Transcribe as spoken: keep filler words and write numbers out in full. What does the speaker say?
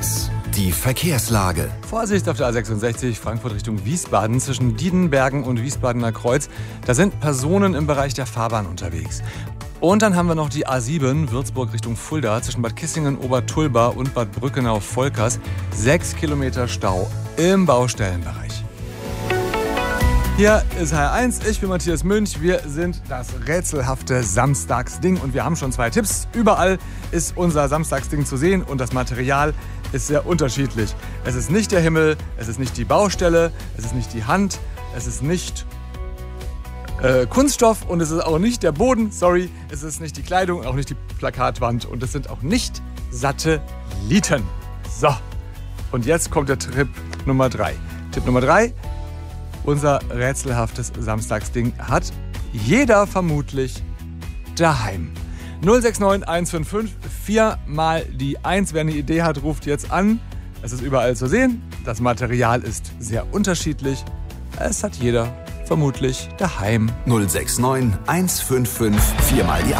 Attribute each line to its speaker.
Speaker 1: eins. Die Verkehrslage.
Speaker 2: Vorsicht auf der A sechsundsechzig, Frankfurt Richtung Wiesbaden, zwischen Diedenbergen und Wiesbadener Kreuz. Da sind Personen im Bereich der Fahrbahn unterwegs. Und dann haben wir noch die A sieben, Würzburg Richtung Fulda, zwischen Bad Kissingen, Obertulba und Bad Brückenau-Volkers. Sechs Kilometer Stau im Baustellenbereich. Hier ist H R eins, ich bin Matthias Münch, wir sind das rätselhafte Samstagsding und wir haben schon zwei Tipps. Überall ist unser Samstagsding zu sehen und das Material ist sehr unterschiedlich. Es ist nicht der Himmel, es ist nicht die Baustelle, es ist nicht die Hand, es ist nicht äh, Kunststoff und es ist auch nicht der Boden, sorry, es ist nicht die Kleidung, auch nicht die Plakatwand und es sind auch nicht Satelliten. So, und jetzt kommt der Tipp Nummer drei. Tipp Nummer drei. Unser rätselhaftes Samstagsding hat jeder vermutlich daheim. null sechs neun eins fünf fünf vier mal die eins. Wer eine Idee hat, ruft jetzt an. Es ist überall zu sehen. Das Material ist sehr unterschiedlich. Es hat jeder vermutlich daheim.
Speaker 1: null sechs neun eins fünf fünf vier mal die eins.